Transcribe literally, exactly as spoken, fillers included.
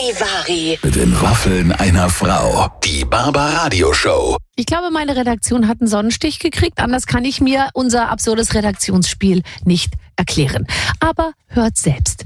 Charivari. Mit den Waffeln einer Frau. Die Barbaradio-Show. Ich glaube, meine Redaktion hat einen Sonnenstich gekriegt. Anders kann ich mir unser absurdes Redaktionsspiel nicht erklären. Aber hört selbst.